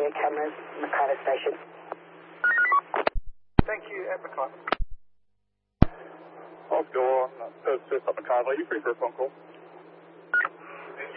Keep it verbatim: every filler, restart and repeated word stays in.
their cameras, Macarthur Station. Thank you, at Macarthur. I'll go on uh, Perth Surf up Macarthur. Are you free for a phone call?